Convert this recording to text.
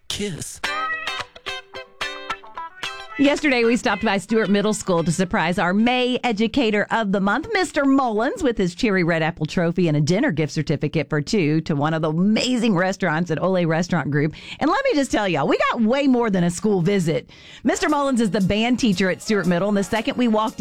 kiss. Yesterday, we stopped by Stewart Middle School to surprise our May Educator of the Month, Mr. Mullins, with his Cherry Red Apple Trophy and a dinner gift certificate for two to one of the amazing restaurants at Ole Restaurant Group. And let me just tell y'all, we got way more than a school visit. Mr. Mullins is the band teacher at Stewart Middle, and the second we walked